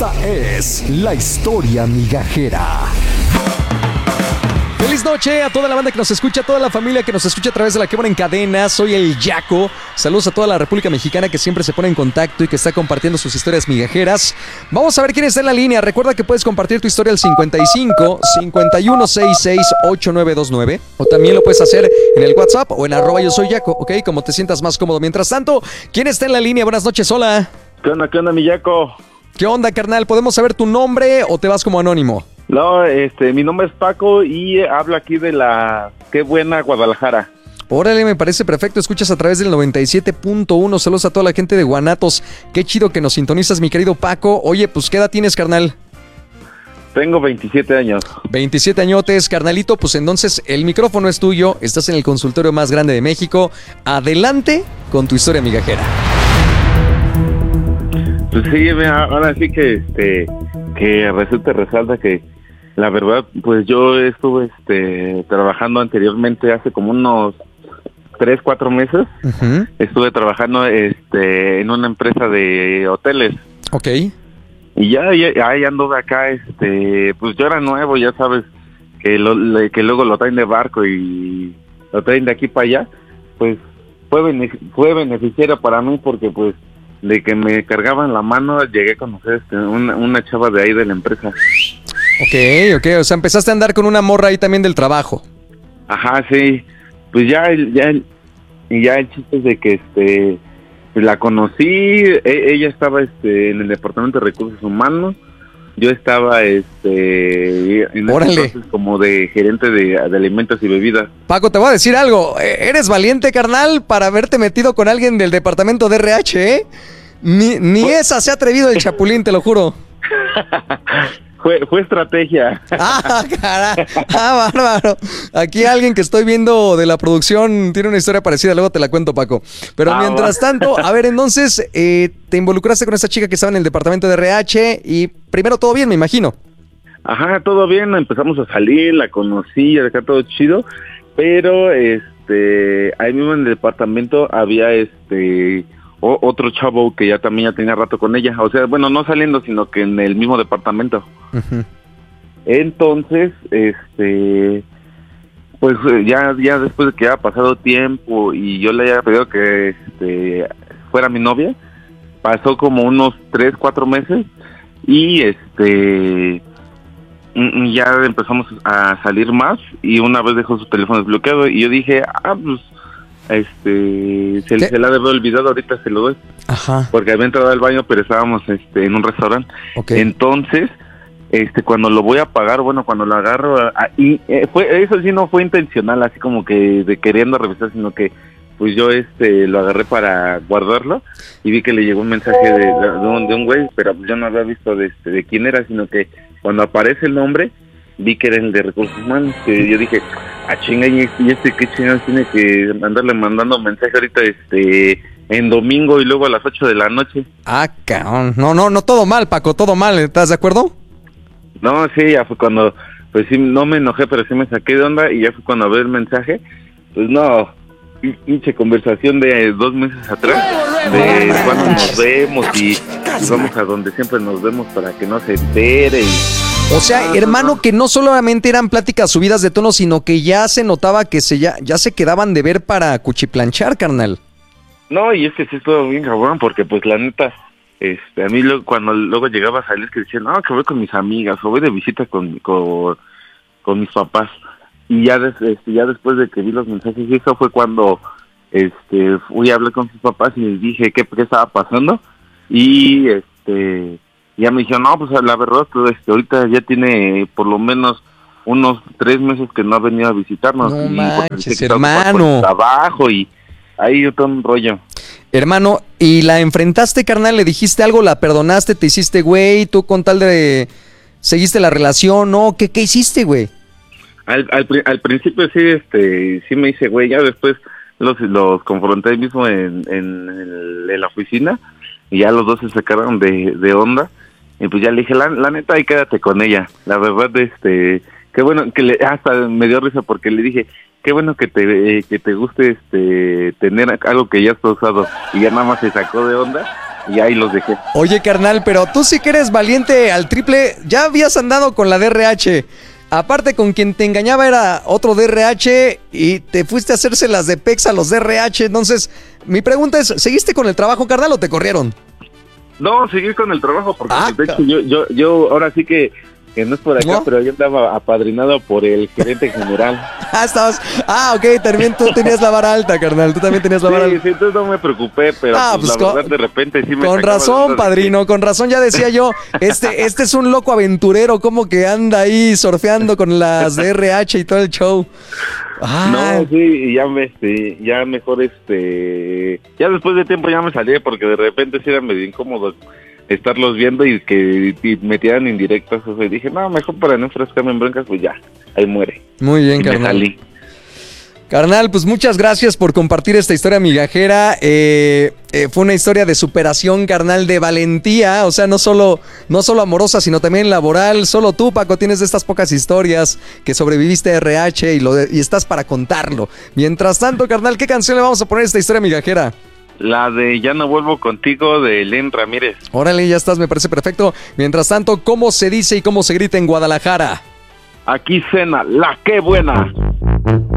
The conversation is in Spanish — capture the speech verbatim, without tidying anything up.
Esta es la historia migajera. Feliz noche a toda la banda que nos escucha, a toda la familia que nos escucha a través de la que van en cadena. Soy el Yaco. Saludos a toda la República Mexicana que siempre se pone en contacto y que está compartiendo sus historias migajeras. Vamos a ver quién está en la línea. Recuerda que puedes compartir tu historia al cincuenta y cinco, cincuenta y uno, sesenta y seis, ochenta y nueve veintinueve. O también lo puedes hacer en el WhatsApp o en arroba yo soy Yaco, ¿ok? Como te sientas más cómodo. Mientras tanto, ¿quién está en la línea? Buenas noches, hola. ¿Qué onda, qué onda, mi Yaco? ¿Qué onda, carnal? ¿Podemos saber tu nombre o te vas como anónimo? No, este, mi nombre es Paco y hablo aquí de la Qué Buena Guadalajara. Órale, me parece perfecto. Escuchas a través del noventa y siete punto uno. Saludos a toda la gente de Guanatos. Qué chido que nos sintonizas, mi querido Paco. Oye, pues, ¿qué edad tienes, carnal? Tengo veintisiete años. veintisiete añotes, carnalito. Pues entonces el micrófono es tuyo. Estás en el consultorio más grande de México. Adelante con tu historia migajera. Pues sí, ahora sí que este que resulta resalta que la verdad, pues yo estuve este trabajando anteriormente hace como unos tres, cuatro meses. Uh-huh. Estuve trabajando este en una empresa de hoteles. Ok. Y ya, ya, ya anduve acá, este, pues yo era nuevo, ya sabes, que, lo, que luego lo traen de barco y lo traen de aquí para allá. Pues fue, benefic- fue beneficiario para mí porque pues de que me cargaban la mano, llegué a conocer este, una, una chava de ahí de la empresa. Ok, ok, o sea, empezaste a andar con una morra ahí también del trabajo. Ajá, sí, pues ya, ya, y ya el chiste es de que, este, pues la conocí, e- ella estaba, este, en el departamento de recursos humanos, yo estaba, este, en ese entonces como de gerente de, de alimentos y bebidas. Paco, te voy a decir algo, eres valiente, carnal, para haberte metido con alguien del departamento de R H, ¿eh? Ni, ni pues... esa se ha atrevido el chapulín, te lo juro. Fue, fue estrategia. Ah, caray. Ah, bárbaro. Aquí alguien que estoy viendo de la producción tiene una historia parecida, luego te la cuento, Paco. Pero ah, mientras va. tanto, a ver, entonces, eh, te involucraste con esa chica que estaba en el departamento de R H y primero todo bien, me imagino. Ajá, todo bien, empezamos a salir, la conocí, acá todo chido, pero este, ahí mismo en el departamento había este... O, otro chavo que ya también ya tenía rato con ella, o sea, bueno, no saliendo, sino que en el mismo departamento. Uh-huh. Entonces, este, pues ya ya después de que haya pasado tiempo y yo le haya pedido que este fuera mi novia, pasó como unos tres, cuatro meses y este ya empezamos a salir más y una vez dejó su teléfono desbloqueado y yo dije, ah, pues este se, se la debe olvidado, ahorita se lo doy. Ajá. Porque había entrado al baño, pero estábamos este en un restaurante. Okay. Entonces, este cuando lo voy a pagar, bueno, cuando lo agarro a, y eh, fue eso sí no fue intencional, así como que de queriendo revisar, sino que pues yo este lo agarré para guardarlo y vi que le llegó un mensaje de, de, de un de un güey, pero yo no había visto de este de quién era, sino que cuando aparece el nombre vi que era el de recursos humanos, que yo dije, ah, chinga, y este, y este qué chingados tiene que mandarle mandando mensaje ahorita este en domingo y luego a las ocho de la noche. Ah, cabrón. No, no, no, todo mal, Paco, todo mal, ¿estás de acuerdo? No, sí, ya fue cuando, pues sí, no me enojé, pero sí me saqué de onda y ya fue cuando abrí el mensaje, pues no, pinche conversación de dos meses atrás, de cuando nos vemos y, y vamos a donde siempre nos vemos para que no se entere y... O sea, hermano, que no solamente eran pláticas subidas de tono, sino que ya se notaba que se ya, ya se quedaban de ver para cuchiplanchar, carnal. No, y es que sí estuvo bien cabrón, porque pues la neta, este, a mí lo, cuando luego llegaba a salir que decían, no, que voy con mis amigas, o voy de visita con, con, con mis papás. Y ya, des, este, ya después de que vi los mensajes, y eso fue cuando este, fui a hablar con sus papás y les dije qué, qué estaba pasando. Y este... ya me dijeron, no, pues la verdad, este, ahorita ya tiene por lo menos unos tres meses que no ha venido a visitarnos. No y manches, hermano. Trabajo y ahí todo un rollo. Hermano, ¿y la enfrentaste, carnal? ¿Le dijiste algo? ¿La perdonaste? ¿Te hiciste güey? ¿Tú con tal de seguiste la relación? ¿No? ¿Qué, qué hiciste, güey? Al, al, al principio sí, este, sí me hice güey, ya después los, los confronté mismo en, en, en, en la oficina y ya los dos se sacaron de, de onda. Y pues ya le dije, la, la neta, ahí quédate con ella. La verdad, este, qué bueno, que le, hasta me dio risa porque le dije, qué bueno que te eh, que te guste este tener algo que ya has usado. Y ya nada más se sacó de onda y ahí los dejé. Oye, carnal, pero tú sí que eres valiente al triple. Ya habías andado con la D R H. Aparte, con quien te engañaba era otro D R H y te fuiste a hacerse las de Pex a los D R H. Entonces, mi pregunta es, ¿seguiste con el trabajo, carnal, o te corrieron? No, seguí con el trabajo, porque Ah, de hecho yo, yo, yo ahora sí que, que no es por acá, ¿no? pero yo andaba apadrinado por el gerente general. Ah, estabas... Ah, ok, también tú tenías la vara alta, carnal. Tú también tenías la vara Sí, alta. sí, entonces no me preocupé, pero Ah, pues, pues, la con- verdad de repente sí me Con sacaba razón, de onda de padrino, con razón ya decía yo, este, este es un loco aventurero, como que anda ahí surfeando con las D R H y todo el show. que- Ah, No, sí, y ya me, este, ya mejor, este, ya después de tiempo ya me salí, porque de repente sí era medio incómodo estarlos viendo y que y me tiraran indirectas, o sea, y dije, no, mejor para no enfrascarme en broncas, pues ya, ahí muere. muy bien, Y me carnal. salí. Carnal, pues muchas gracias por compartir esta historia migajera. Eh, eh, fue una historia de superación, carnal, de valentía. O sea, no solo, no solo amorosa, sino también laboral. Solo tú, Paco, tienes de estas pocas historias que sobreviviste a R H y, lo de- y estás para contarlo. Mientras tanto, carnal, ¿qué canción le vamos a poner a esta historia migajera? La de Ya no vuelvo contigo de Len Ramírez. Órale, ya estás, me parece perfecto. Mientras tanto, ¿cómo se dice y cómo se grita en Guadalajara? Aquí cena, la que buena.